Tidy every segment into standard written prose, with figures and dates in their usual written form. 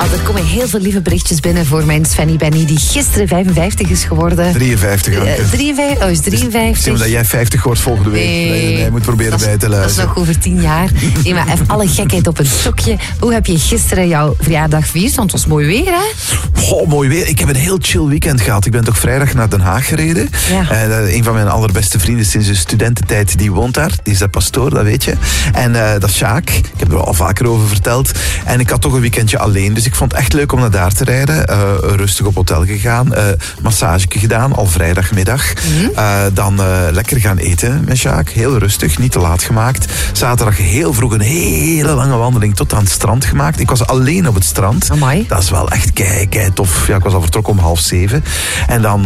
Er komen heel veel lieve berichtjes binnen voor mijn Svenny Benny, die gisteren 55 is geworden. 53, Anke. 53? Oh, is 53? Zie dat jij 50 wordt volgende week. Nee, je moet proberen bij te luisteren. Dat is nog over 10 jaar. Nee, maar even alle gekheid op een stokje. Hoe heb je gisteren jouw verjaardag gevierd? Want het was mooi weer, hè? Oh, mooi weer. Ik heb een heel chill weekend gehad. Ik ben toch vrijdag naar Den Haag gereden. Ja. Een van mijn allerbeste vrienden sinds de studententijd, die woont daar. Die is daar pastoor, dat weet je. En dat is Sjaak. Ik heb er al vaker over verteld. En ik had toch een weekendje alleen. Dus ik vond het echt leuk om naar daar te rijden. Rustig op hotel gegaan. Massage gedaan, al vrijdagmiddag. Dan lekker gaan eten met Sjaak. Heel rustig, niet te laat gemaakt. Zaterdag heel vroeg een hele lange wandeling tot aan het strand gemaakt. Ik was alleen op het strand. Amai. Dat is wel echt kei tof. Ja, ik was al vertrokken om 6:30. En dan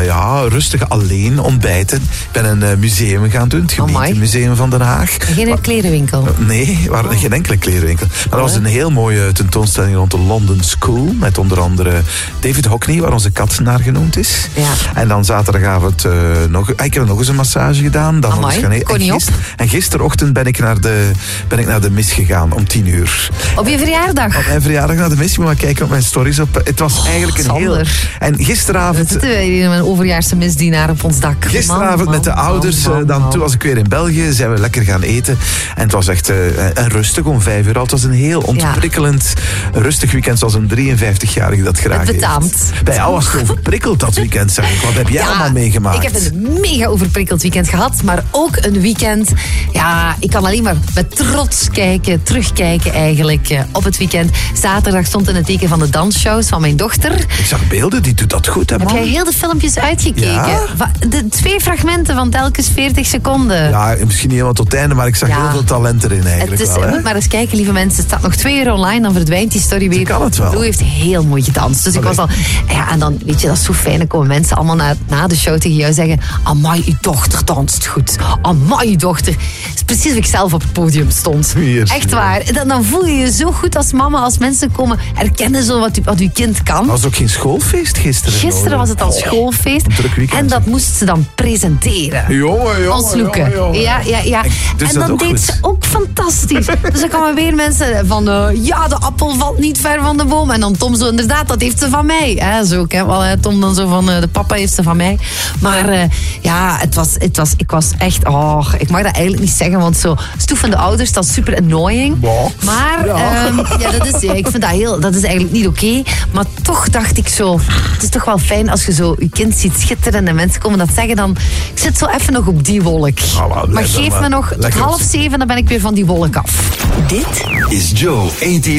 rustig alleen ontbijten. Ik ben een museum gaan doen. Het gemeentemuseum van Den Haag. Geen klerenwinkel? Nee, geen enkele klerenwinkel. Maar dat was een heel mooie tentoonstelling rond de London School. Met onder andere David Hockney, waar onze kat naar genoemd is. Ja. En dan zaterdagavond ik heb nog eens een massage gedaan. Dan nog eens gaan eten. En gisterochtend ben ik naar de mis gegaan om 10:00. Op je verjaardag? Op mijn verjaardag naar de mis. Je moet maar kijken op mijn stories. Het was eigenlijk een heel... En gisteravond... We zitten hier met een overjaarse misdienaar op ons dak. Gisteravond met de ouders. Toen was ik weer in België. Zijn we lekker gaan eten. En het was echt een rustig om 5:00 al. Het was een heel ontprikkelend, rustig weekend zoals een 53-jarige dat graag heeft. Het betaamt. Bij jou was het overprikkeld dat weekend, zeg ik. Wat heb jij allemaal meegemaakt? Ik heb een mega overprikkeld weekend gehad. Maar ook een weekend... Ja, ik kan alleen maar met trots terugkijken eigenlijk op het weekend. Zaterdag stond in het teken van de dansshows van mijn dochter. Ik zag beelden, die doet dat goed, hè, man? Heb jij heel de filmpjes uitgekeken? Ja. De 2 fragmenten van telkens 40 seconden. Ja, misschien niet helemaal tot het einde, maar ik zag heel veel talent erin eigenlijk. Je moet maar eens kijken, lieve mensen. Het staat nog 2 uur online, dan verdwijnt die story weer. Kan het wel. Lou heeft heel mooi gedanst. Dus ik was al... Ja, en dan, weet je, dat is zo fijn. Dan komen mensen allemaal na de show tegen jou zeggen... Amai, uw dochter danst goed. Amai, uw dochter. Het is precies of ik zelf op het podium stond. Echt waar. Dan voel je je zo goed als mama, als mensen komen erkennen zo wat uw kind kan. Was het ook geen schoolfeest gisteren? Gisteren was het al schoolfeest. En dat moest ze dan presenteren. Jongen. Ons Loeke. Ja. Dus en dat deed ze ook fantastisch. Dus dan kwamen weer mensen van... de appel valt niet ver van de boom. En dan Tom zo, inderdaad, dat heeft ze van mij. Zo, ik heb wel Tom dan zo van... de papa heeft ze van mij. Maar ik was echt... ik mag dat eigenlijk niet zeggen, want zo stoefende ouders, dat is super annoying. Maar ik vind dat is eigenlijk niet oké. Maar toch dacht ik zo... Het is toch wel fijn als je zo je kind ziet schitteren en mensen komen dat zeggen, dan... Ik zit zo even nog op die wolk. Maar geef me nog tot 6:30, dan ben ik weer van die wolk af. Dit is Joe 1